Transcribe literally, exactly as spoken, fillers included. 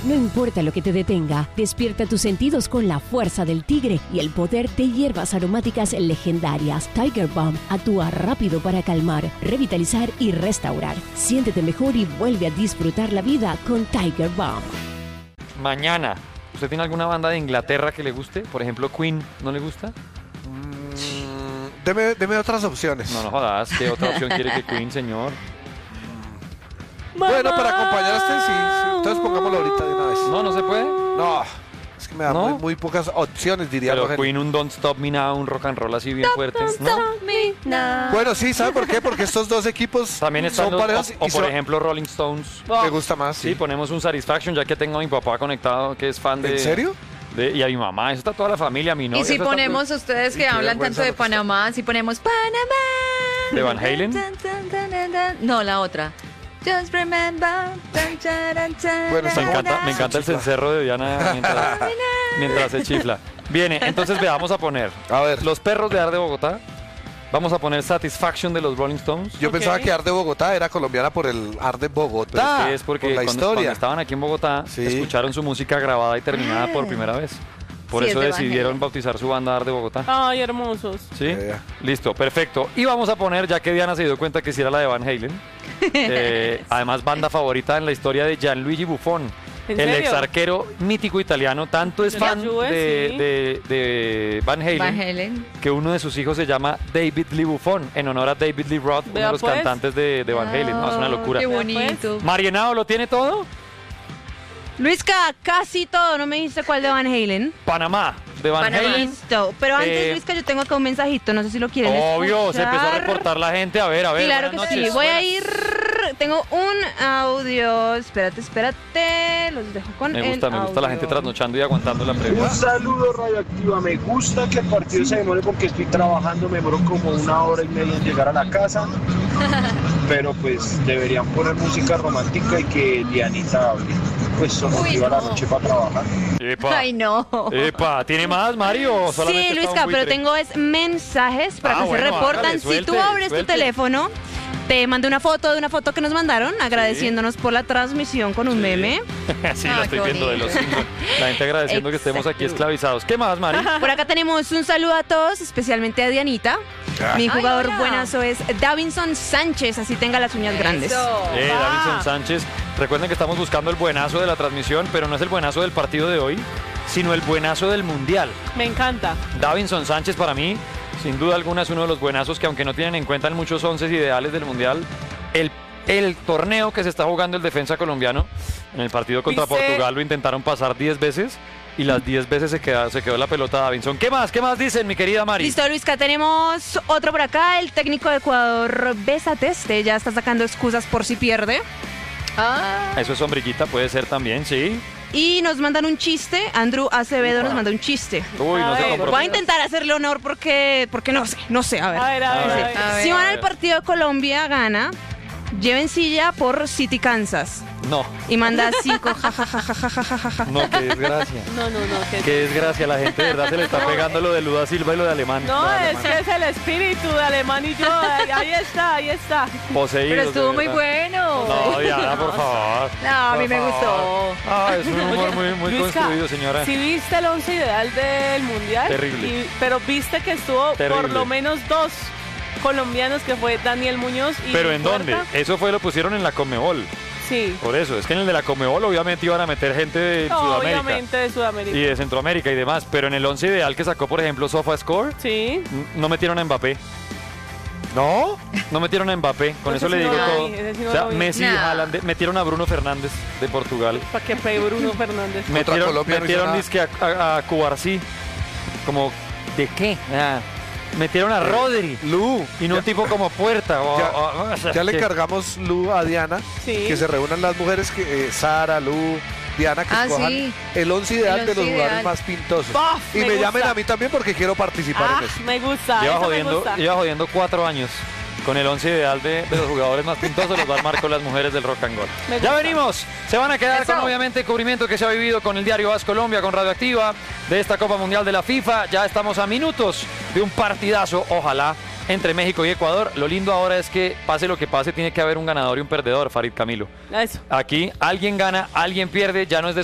No importa lo que te detenga, despierta tus sentidos con la fuerza del tigre y el poder de hierbas aromáticas legendarias. Tiger Balm actúa rápido para calmar, revitalizar y restaurar. Siéntete mejor y vuelve a disfrutar la vida con Tiger Balm. Mañana, ¿usted tiene alguna banda de Inglaterra que le guste? Por ejemplo, Queen, ¿no le gusta? Mm, deme, deme otras opciones. No, no jodas, ¿qué otra opción quiere que Queen, señor? Bueno, para acompañar a este sí, sí. Entonces pongámoslo ahorita de una vez. No, no se puede. No, es que me da ¿No? muy, muy pocas opciones, diría Pero Rogelio. Queen, un Don't Stop Me Now, un rock and roll así bien fuerte, ¿no? Stop me now. Bueno, sí, ¿sabe por qué? Porque estos dos equipos También están son los, parejas o, o y por son- ejemplo Rolling Stones. me gusta más. Sí, Sí. ponemos un Satisfaction, ya que tengo a mi papá conectado, que es fan de... ¿En serio? de- y a mi mamá, eso está toda la familia, a mi novia. Y si eso está ponemos ustedes que qué hablan vergüenza tanto de lo que está- Panamá, si ponemos Panamá. ¿De Van Halen? Tan, tan, tan, tan, tan. No, la otra. Just remember. Tan, charan, charan, Bueno, Me encanta, me encanta el Chifla. cencerro de Diana mientras, mientras se chifla. Viene, entonces ve, vamos a poner A ver, Los Perros de Ar de Bogotá. Vamos a poner Satisfaction de los Rolling Stones. yo Ok. pensaba que Ar de Bogotá era colombiana por el Ar de Bogotá. Que es porque por la cuando, historia. cuando estaban aquí en Bogotá, Sí. escucharon su música grabada y terminada por primera vez. Por Sí, eso es de Van decidieron Halen. bautizar su banda Ar de Bogotá. Ay, hermosos. ¿Sí? Eh. Listo, perfecto. Y vamos a poner, ya que Diana se dio cuenta que sí era la de Van Halen, eh, además banda favorita en la historia de Gianluigi Buffon, ¿En el serio? ex arquero mítico italiano. Tanto es De la fan Juve, de, sí. de- de Van Halen, Van Halen. que uno de sus hijos se llama David Lee Buffon, en honor a David Lee Roth, uno Vea de los pues. cantantes de, de Van Halen. No, es una locura. Qué bonito. Marienao, ¿lo tiene todo? Luisca, casi todo, no me dijiste cuál de Van Halen. Panamá, de Van Panamá. Halen. Listo, pero antes, Eh, Luisca, yo tengo acá un mensajito, no sé si lo quieren Obvio, se empezó a escuchar. reportar la gente. A ver, a ver. Claro que buenas sí, noches. voy a ir, tengo un audio, espérate, espérate, los dejo con Me el gusta, me gusta la gente audio. trasnochando y aguantando la Un pregunta. saludo radioactiva, me gusta que el partido se demore porque estoy trabajando, me demoro como una hora y media en llegar a la casa, pero pues deberían poner música romántica y que Dianita hable, pues eso motiva la no. noche para trabajar. Epa, Ay, no. epa, ¿tiene más, Mario? ¿O solamente Sí, está Luisca, un pero buitre? tengo es mensajes para Ah, que bueno, se reportan. hágale, Si suelte, tú abres suelte. tu teléfono, te mandé una foto de una foto que nos mandaron agradeciéndonos por la transmisión con un Sí. meme. Sí, Ah, lo estoy qué viendo de los bonito. Simpsons. La gente agradeciendo que estemos aquí esclavizados. ¿Qué más, Mari? Por acá tenemos un saludo a todos, especialmente a Dianita. Mi Ay, jugador hola. buenazo es Davinson Sánchez, así tenga las uñas grandes. Eso. Eh, Va. Davinson Sánchez. Recuerden que estamos buscando el buenazo de la transmisión, pero no es el buenazo del partido de hoy, sino el buenazo del Mundial. Me encanta. Davinson Sánchez para mí, sin duda alguna, es uno de los buenazos que, aunque no tienen en cuenta en muchos once ideales del Mundial, el, el torneo que se está jugando el defensa colombiano, en el partido contra ¿Viste? Portugal lo intentaron pasar diez veces y las diez veces se, queda, se quedó la pelota Davinson. ¿Qué más? ¿Qué más dicen, mi querida Mari? Listo, Luisca, tenemos otro por acá. El técnico de Ecuador, Besa Teste, ya está sacando excusas por si pierde. Ah, Eso es sombrillita, puede ser también, sí. Y nos mandan un chiste. Andrew Acevedo Upa. nos manda un chiste. Uy, A no se ver. compró. Voy a intentar hacerle honor porque, porque no sé, no sé, a ver. A ver, a ver, A a ver. ver. A ver. Si van a al ver. partido de Colombia, gana, lleven silla por City, Kansas. No, Y manda cinco, jajajajajajaja. no, qué desgracia. No, no, no. que- Qué desgracia, la gente de verdad se le está pegando lo de Luda Silva y lo de Alemán. No, Lo de es Alemán. que es el espíritu de Alemán y yo. Ahí, ahí está, ahí está. Poseídos, pero de estuvo muy verdad. bueno. No, Diana, por favor. No, a mí Por me favor. gustó. Ah, es un humor Oye, muy, muy Luisca, construido, señora. Si viste el once ideal del mundial, Terrible. y- pero viste que estuvo Terrible. por lo menos dos colombianos, que fue Daniel Muñoz y ¿Pero en dónde? Puerta. Eso fue, lo pusieron en la Comebol. Sí, Por eso, es que en el de la Comebol obviamente iban a meter gente de Sudamérica obviamente de Sudamérica. y de Centroamérica y demás, pero en el once ideal que sacó, por ejemplo, SofaScore, Sí. n- no metieron a Mbappé. ¿No? No metieron a Mbappé, con Ese eso le sí no digo lo todo. vi, ese sí no O sea, lo vi. Messi y Nah. Haaland, metieron a Bruno Fernández de Portugal. Para que pegue Bruno Fernández. Metieron, Colombia no hizo metieron nada. dizque a, a, a Cubarsí. Como, ¿de qué? Ah, metieron a Rodri. Lu, Y no un tipo como Puerta. o- Ya- o- o sea, ya le que- cargamos Lu a Diana, Sí. que se reúnan las mujeres, que eh, Sara, Lu, Diana, que Ah, escojan sí. el once ideal El de los once lugares ideal. más pintosos. Bof, y me me, llamen gusta. a mí también porque quiero participar Ah, en eso. me gusta. Lleva eso me jodiendo, gusta. lleva jodiendo cuatro años. Con el once ideal de, de los jugadores más pintosos los va a armar con las mujeres del rock and roll. Me Ya gusta. venimos. Se van a quedar Eso. con obviamente el cubrimiento que se ha vivido con el diario As Colombia, con Radioactiva, de esta Copa Mundial de la FIFA. Ya estamos a minutos de un partidazo, ojalá, entre México y Ecuador. Lo lindo ahora es que, pase lo que pase, tiene que haber un ganador y un perdedor, Farid Camilo. Eso. Aquí alguien gana, alguien pierde, ya no es de